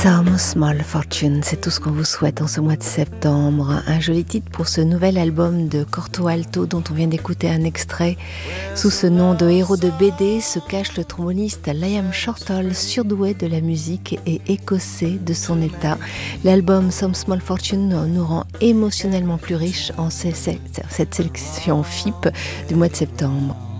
Some Small Fortune, c'est tout ce qu'on vous souhaite en ce mois de septembre. Un joli titre pour ce nouvel album de Corto Alto dont on vient d'écouter un extrait. Sous ce nom de héros de BD se cache le tromboniste Liam Shortall, surdoué de la musique et écossais de son état. L'album Some Small Fortune nous rend émotionnellement plus riches en cette sélection FIP du mois de septembre.